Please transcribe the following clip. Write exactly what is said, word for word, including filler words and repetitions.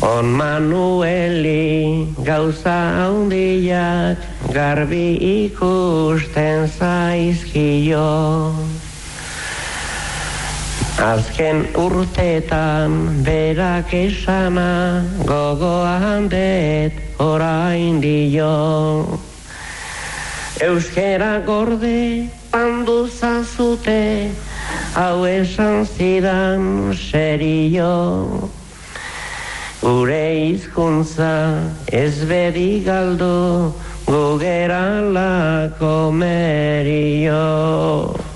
On Manueli gauza handiak garbi ikusten zaizkio. Azken urtetan berak esana gogoan dut orain dio. Euskera gorde pandu zazute hau esan zidan serio. Gure hizkuntza ez bedi galdu gu geralako merio.